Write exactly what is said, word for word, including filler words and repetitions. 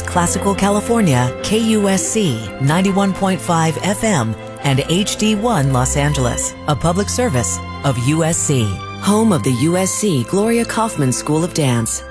Classical California, K U S C ninety-one point five F M, and H D one Los Angeles, a public service of U S C, home of the U S C Gloria Kaufman School of Dance.